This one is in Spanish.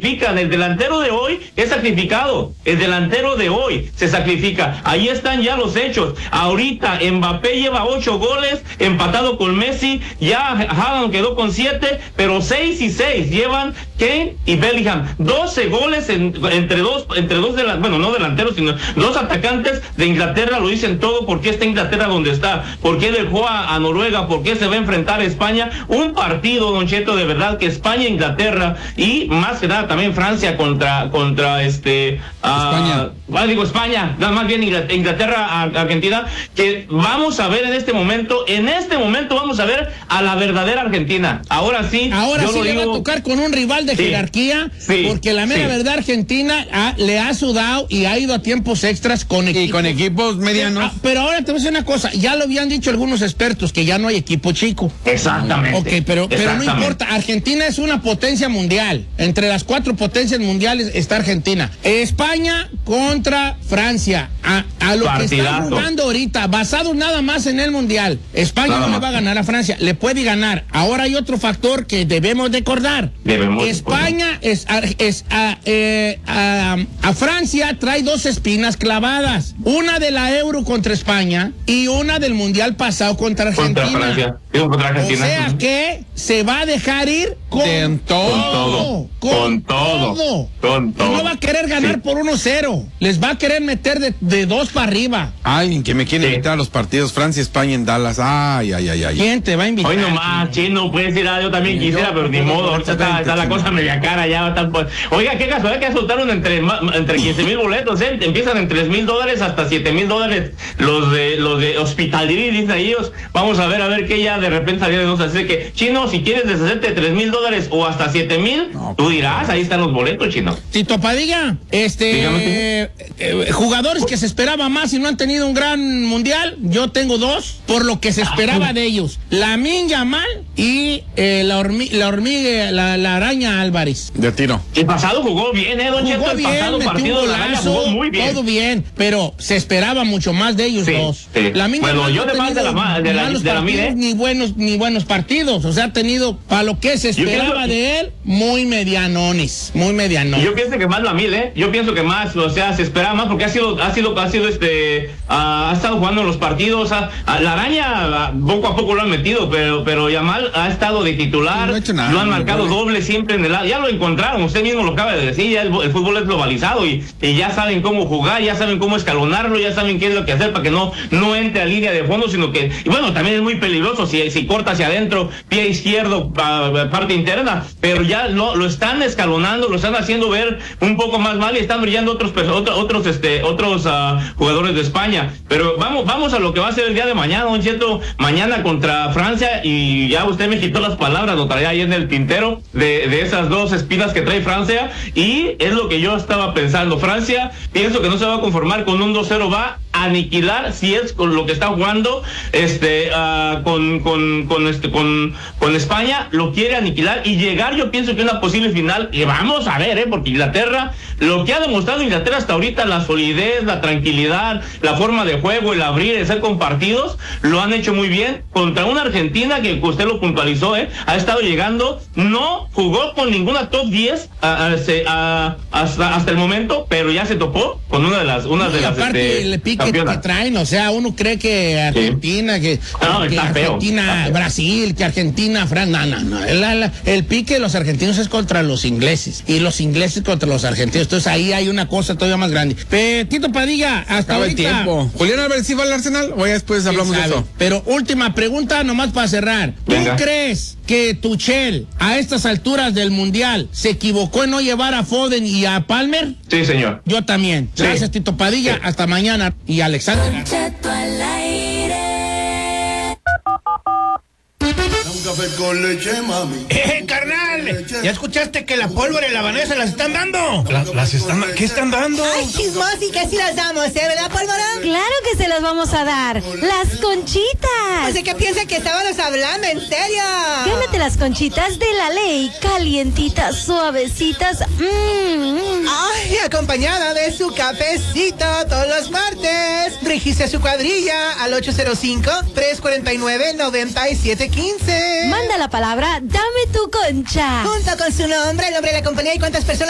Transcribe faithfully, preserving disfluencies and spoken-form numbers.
sacrifican. El delantero de hoy es sacrificado. El delantero de hoy se sacrifica. Ahí están ya los hechos. Ahorita Mbappé lleva ocho goles, empatado con Messi. Ya Haaland quedó con siete, pero seis y seis llevan Kane y Bellingham. doce goles en, entre dos, entre dos de la, bueno, no delanteros, sino dos atacantes de Inglaterra. Lo dicen todo. ¿Por qué está Inglaterra donde está? ¿Por qué dejó a, a Noruega? ¿Por qué se va a enfrentar a España? Un partido, Don Cheto, de verdad que España, Inglaterra y más que nada también Francia contra contra este España. Uh, ah, digo España, nada más bien Inglaterra, Argentina, que vamos a ver en este momento, en este momento vamos a ver a la verdadera Argentina. Ahora sí, ahora yo sí lo le digo, va a tocar con un rival de sí, jerarquía, sí, porque la mera sí. verdad Argentina ha, le ha sudado y ha ido a tiempos extras con equipos. Y con equipos medianos. Ah, pero ahora te voy a decir una cosa, ya lo habían dicho algunos expertos que ya no hay equipo chico. Exactamente. Ok, pero, pero no importa, Argentina es una potencia mundial. Entre las cuatro potencias mundiales está Argentina. España contra Francia. A, a lo Partidazo. que está jugando ahorita, basado nada más en el mundial. España nada no más. le va a ganar a Francia, le puede ganar. Ahora hay otro factor que debemos de acordar. Debemos España es, es a, eh, a, a Francia trae dos espinas clavadas. Una de la Euro contra España y una del mundial pasado contra Argentina. Contra Francia. Digo, contra Argentina. O sea que se va a dejar ir con, con todo. Con, con todo. todo. Con todo. No va a querer ganar sí. por uno cero. Les va a querer meter de, de dos para arriba. Ay, que me quiere sí. invitar a los partidos Francia, España en Dallas. Ay, ay, ay, ay. ¿Quién te va a invitar? Hoy nomás, Chino, puedes ir a yo también sí, quisiera, yo, pero ni modo. Ahorita está, está la cosa media cara ya. Está, pues. Oiga, qué casualidad que soltaron entre, entre quince mil boletos, ¿eh? Empiezan en tres mil dólares hasta siete mil dólares. Los de, los de Hospitality, dicen ellos. Vamos a ver, a ver qué ya de repente salía de nosotros. Así que, Chino, si quieres deshacerte de tres mil dólares o hasta siete mil, no, tú dirás, ahí están los boletos, Chino. Tito Padilla, este, eh, eh, jugadores que se esperaba más y no han tenido un gran mundial, yo tengo dos, por lo que se esperaba de ellos. Lamine Yamal y eh, la, hormi la hormiga, la, la araña Álvarez. De tiro. El pasado jugó bien, ¿eh, Don Cheto? El bien, pasado partido un de la araña jugó muy bien. Todo bien, pero se esperaba mucho más de ellos sí, dos. Sí. Lamine bueno, Yamal yo no de más de la, de la, malos de la partidos, mire. ni buenos, ni buenos partidos. O sea, ha tenido, para lo que se esperaba pienso, de él, muy medianones, muy medianones. Yo pienso que más la mil, ¿eh? Yo pienso que más, o sea, se esperaba más porque ha sido, ha sido, ha sido este, uh, ha estado jugando en los partidos. Uh, uh, la araña uh, poco a poco lo han metido, pero, pero Yamal ha estado de titular, no ha hecho nada, lo han marcado no, doble siempre en el lado. Ya lo encontraron, usted mismo lo acaba de decir, ya el, el fútbol es globalizado y, y ya saben cómo jugar, ya saben cómo escalonarlo, ya saben qué es lo que hacer para que no, no entre a línea de fondo, sino que, y bueno, también es muy peligroso si, si corta hacia adentro, pie izquierdo, uh, parte interna, pero ya lo, lo están escalonando, lo están haciendo ver un poco más mal y están brillando otros otros, otros este otros uh, jugadores de España. Pero vamos vamos a lo que va a ser el día de mañana, Don Cheto, mañana contra Francia, y ya usted me quitó las palabras, lo traía ahí en el tintero de, de esas dos espinas que trae Francia, y es lo que yo estaba pensando. Francia, pienso que no se va a conformar con un dos cero, va a aniquilar, si es con lo que está jugando este uh, con con con este con con España, lo quiere aniquilar y llegar, yo pienso que una posible final, y vamos a ver, eh, porque Inglaterra, lo que ha demostrado Inglaterra hasta ahorita, la solidez, la tranquilidad, la forma de juego, el abrir, el ser compartidos, lo han hecho muy bien contra una Argentina que usted lo puntualizó, eh, ha estado llegando, no jugó con ninguna top diez a, a, a, hasta, hasta el momento, pero ya se topó con una de las una y de las aparte este, el pique que traen, o sea, uno cree que Argentina, sí. que, no, que Argentina, feo, Brasil, que Argentina, Francia, no, no, no, el, el, el pique de los argentinos es contra los ingleses y los ingleses contra los argentinos, entonces ahí hay una cosa todavía más grande. Pero, Tito Padilla, hasta Acaba ahorita. El tiempo. Julián Álvarez, ¿sí va al Arsenal? O ya después hablamos de eso. Pero última pregunta nomás para cerrar. ¿Tú Venga. crees que Tuchel a estas alturas del mundial se equivocó en no llevar a Foden y a Palmer? Sí, señor. Yo también. Sí. Gracias, Tito Padilla. Sí. Hasta mañana. Y Alexander. Un café con leche, mami. ¡Eh, carnal! Leche. ¿Ya escuchaste que la pólvora y la Vanessa las están dando? La, ¿Las están ¿Qué están dando? Ay, chismosi, que sí las damos, ¿eh? ¿Verdad, pólvora? Claro que se las vamos a dar. ¡Las conchitas! O sea, que piensa que estábamos hablando, en serio. Gánate las conchitas de la ley. Calientitas, suavecitas. Mmm. Ay, acompañada de su cafecito todos los martes. Registra su cuadrilla al ocho cero cinco, tres cuatro nueve, nueve siete uno cinco. Manda la palabra, dame tu concha. Junto con su nombre, el nombre de la compañía y cuántas personas